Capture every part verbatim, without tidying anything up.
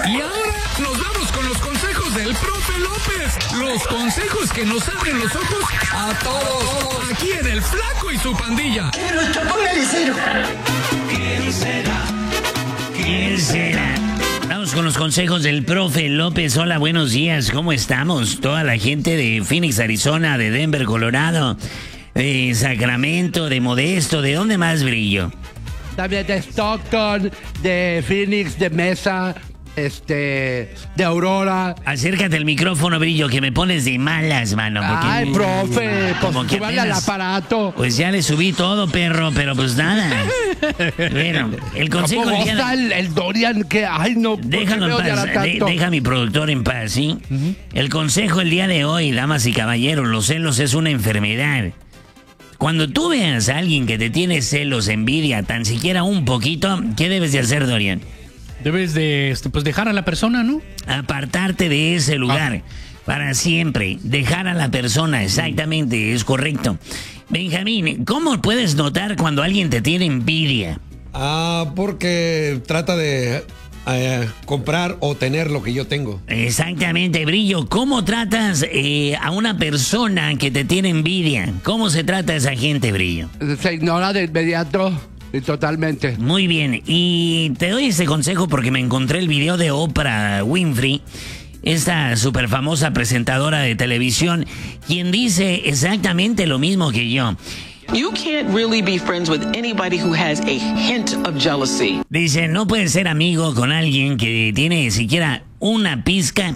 Y ahora nos vamos con los consejos del profe López. Los consejos que nos abren los ojos a todos. Aquí en El Flaco y su Pandilla. Póngale cero. ¿Quién será? ¿Quién será? Vamos con los consejos del profe López. Hola, buenos días. ¿Cómo estamos? Toda la gente de Phoenix, Arizona, de Denver, Colorado, de Sacramento, de Modesto. ¿De dónde más, Brillo? También de Stockton, de Phoenix, de Mesa, este, de Aurora. Acércate al micrófono, Brillo, que me pones de malas, mano. Porque, Ay, profe, como pues que súbale al apenas- aparato. Pues ya le subí todo, perro, pero pues nada. Bueno, el consejo ¿Cómo del día de- está el, el Dorian? Que, ay, no, ¿por qué Déjalo me en odiará paz, de- tanto? deja a mi productor en paz, ¿sí? El consejo el día de hoy, damas y caballeros, los celos es una enfermedad. Cuando tú veas a alguien que te tiene celos, envidia, tan siquiera un poquito, ¿qué debes de hacer, Dorian? Debes de este, pues dejar a la persona, ¿no? Apartarte de ese lugar para siempre. Dejar a la persona, exactamente, es correcto. Benjamín, ¿cómo puedes notar cuando alguien te tiene envidia? Ah, porque trata de eh, comprar o tener lo que yo tengo. Exactamente, Brillo. ¿Cómo tratas eh, a una persona que te tiene envidia? ¿Cómo se trata a esa gente, Brillo? Se ignora de inmediato y totalmente. Muy bien, y te doy ese consejo porque me encontré el video de Oprah Winfrey, esta súper famosa presentadora de televisión, quien dice exactamente lo mismo que yo. You can't really be friends with anybody who has a hint of jealousy. Dice, no puedes ser amigo con alguien que tiene siquiera una pizca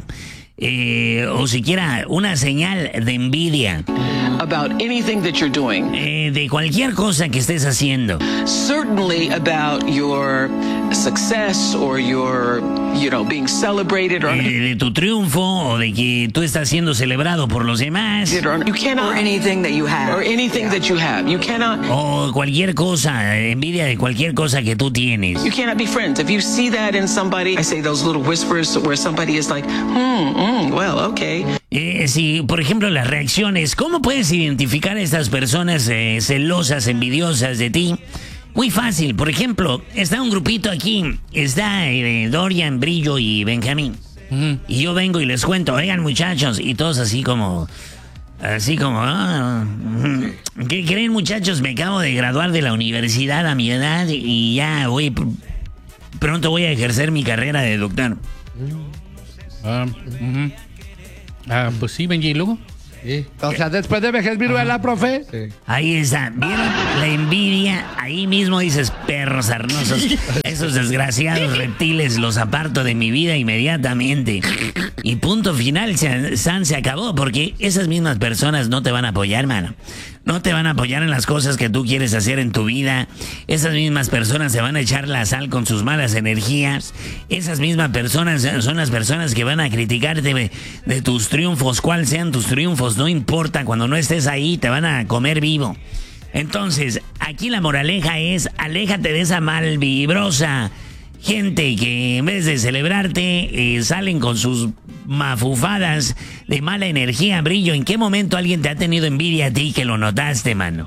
eh, o siquiera una señal de envidia About anything that you're doing. eh, de cualquier cosa que estés haciendo. Certainly about your success or your, you know, being celebrated or, Eh, de tu triunfo o de que tú estás siendo celebrado por los demás. or you cannot Or anything that you have. or anything that you have. You cannot O cualquier cosa, envidia de cualquier cosa que tú tienes. you cannot be friends. If you see that in somebody, I say those little whispers where somebody is like, hmm, mm, well, okay. Eh, si, por ejemplo, las reacciones, ¿cómo puedes identificar a estas personas eh, celosas, envidiosas de ti? Muy fácil. Por ejemplo, está un grupito aquí, está eh, Dorian, Brillo y Benjamín. Y yo vengo y les cuento, oigan muchachos, y todos así como... Así como, ah, mm, ¿qué creen muchachos? Me acabo de graduar de la universidad a mi edad y ya voy, pr- pronto voy a ejercer mi carrera de doctor. Ah, ujú. Ah, pues sí, Benji, ¿y luego? Sí. O sea, después de vejez viruela, profe. Sí. Ahí está, ¿vieron? La envidia, ahí mismo dices, perros sarnosos, esos desgraciados reptiles los aparto de mi vida inmediatamente. Y punto final, se, San se acabó, porque esas mismas personas no te van a apoyar, mano. No te van a apoyar en las cosas que tú quieres hacer en tu vida. Esas mismas personas se van a echar la sal con sus malas energías. Esas mismas personas son las personas que van a criticarte de, de tus triunfos, cuáles sean tus triunfos, no importa, cuando no estés ahí te van a comer vivo. Entonces, aquí la moraleja es, aléjate de esa malvibrosa gente que en vez de celebrarte eh, salen con sus mafufadas de mala energía. Brillo, ¿en qué momento alguien te ha tenido envidia a ti que lo notaste, mano?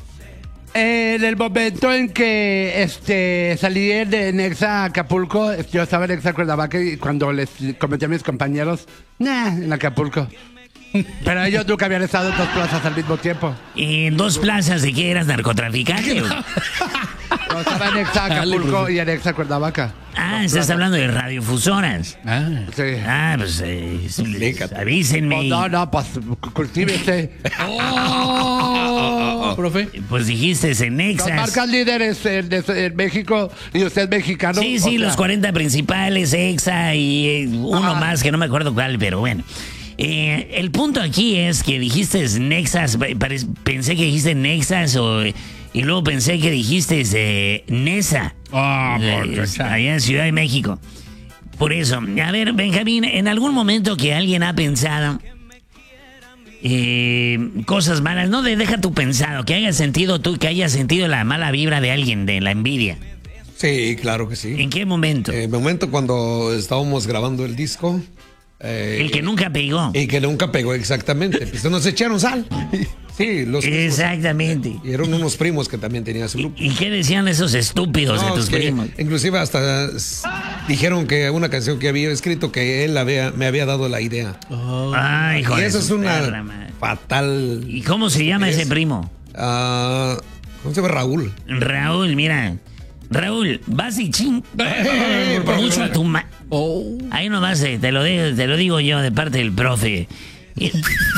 En el momento en que este salí de Nexa a Acapulco, yo estaba en Nexa Cuernavaca y cuando les comenté a mis compañeros, nah, en Acapulco. Pero ellos nunca habían estado en dos plazas al mismo tiempo. ¿En dos plazas de qué eras narcotraficante? o? Yo estaba en Nexa Acapulco y en Nexa Cuernavaca. Ah, estás hablando de radiofusoras. Ah, Sí. Ah, pues eh, Explícate. avísenme. Pues no, no, pues cultívese. oh, profe. Pues dijiste en Las Nexas. marcas líderes en, en México y usted es mexicano. Sí, o sí, sea, los cuarenta principales, Exa y eh, uno Ajá. más que no me acuerdo cuál, pero bueno. Eh, el punto aquí es que dijiste Nexas, pare- pensé que dijiste Nexas o, y luego pensé que dijiste eh, Nesa, Ah, eh, por- allá en Ciudad de México. Por eso, a ver, Benjamín, en algún momento que alguien ha pensado eh, cosas malas, no de, deja tu pensado, que hayas sentido tú, que hayas sentido la mala vibra de alguien, de la envidia. Sí, claro que sí. ¿En qué momento? En el momento cuando estábamos grabando el disco. eh, El que nunca pegó. Y que nunca pegó exactamente. Pues nos echaron sal. Sí, los Exactamente. Y eran unos primos que también tenían su grupo. ¿Y qué decían esos estúpidos No, de tus es que primos? inclusive hasta s- dijeron que una canción que había escrito que él había, me había dado la idea. Ay, hijo y de eso su es una perra madre. fatal. ¿Y cómo se llama ese primo? ah, ¿Cómo se llama? Raúl. Raúl, mira. Raúl, vas y ching. Mucho a tu ma... Ahí nomás eh, te lo, digo, te lo digo yo de parte del profe. Y-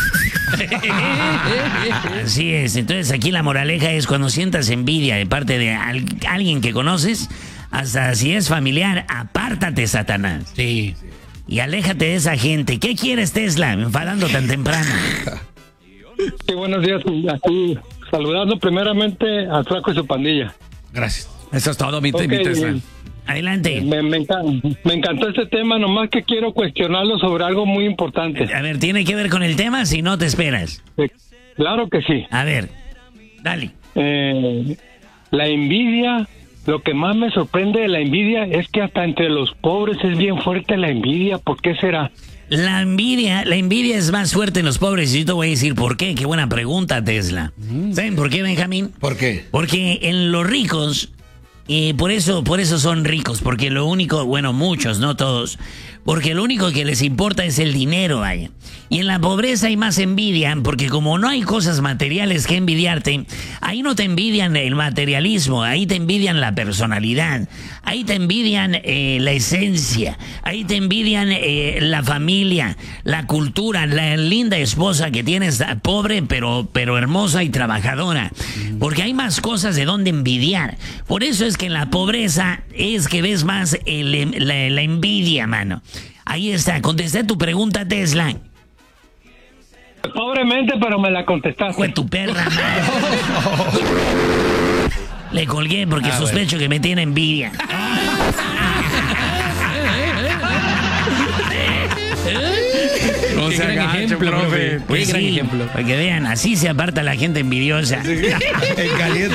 Así es, entonces aquí la moraleja es cuando sientas envidia de parte de al- alguien que conoces, hasta si es familiar, apártate, Satanás. Sí. Y aléjate de esa gente. ¿Qué quieres, Tesla? Enfadando tan temprano. Sí, buenos días. Aquí saludando primeramente al Flaco y su pandilla. Gracias. Eso es todo, mi, Ok, mi Tesla. eh, Adelante. Me, me, encan- me encantó este tema, nomás que quiero cuestionarlo sobre algo muy importante. A ver, ¿tiene que ver con el tema? Si no, te esperas. Eh, Claro que sí. A ver, dale. Eh, la envidia, lo que más me sorprende de la envidia es que hasta entre los pobres es bien fuerte la envidia. ¿Por qué será? La envidia, la envidia es más fuerte en los pobres y yo te voy a decir por qué. Qué buena pregunta, Tesla. ¿Saben por qué, Benjamín? ¿Por qué? Porque en los ricos, y por eso, por eso son ricos, porque lo único, bueno, muchos, no todos, porque lo único que les importa es el dinero, vaya. Y en la pobreza hay más envidia, porque como no hay cosas materiales que envidiarte, ahí no te envidian el materialismo, ahí te envidian la personalidad, ahí te envidian eh, la esencia, ahí te envidian eh, la familia, la cultura, la linda esposa que tienes, pobre pero, pero hermosa y trabajadora, porque hay más cosas de donde envidiar. Por eso es que en la pobreza es que ves más el- la, la envidia, mano. Ahí está, contesté tu pregunta, Tesla. Pobremente, pero me la Fue contestaste. tu perra, madre. Le colgué porque sospecho que me tiene envidia. No Qué se gran agache, ejemplo, profe. Pues Qué gran sí, ejemplo. para que vean, así se aparta la gente envidiosa. En caliente.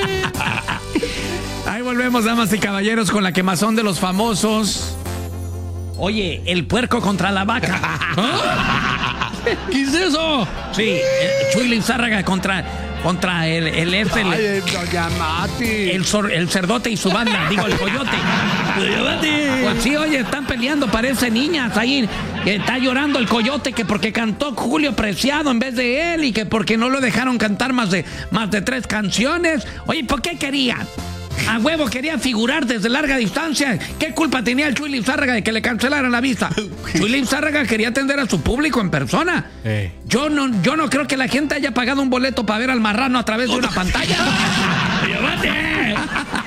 Ahí volvemos, damas y caballeros, con la quemazón de los famosos. Oye, el puerco contra la vaca. ¿Ah? ¿Qué es eso? Sí, eh, Chuy Lizárraga contra, contra el, el, F, el, Ay, doña Mati. el, sor- el cerdote y su banda, digo, el coyote. Pues sí, oye, están peleando, parece niñas ahí. Que está llorando el coyote que porque cantó Julio Preciado en vez de él y que porque no lo dejaron cantar más de, más de tres canciones. Oye, ¿por qué quería? A huevo quería figurar desde larga distancia. ¿Qué culpa tenía el Chuy Lizárraga de que le cancelaran la vista? Chuy Lizárraga quería atender a su público en persona. Eh. Yo no, yo no creo que la gente haya pagado un boleto para ver al marrano a través de una pantalla.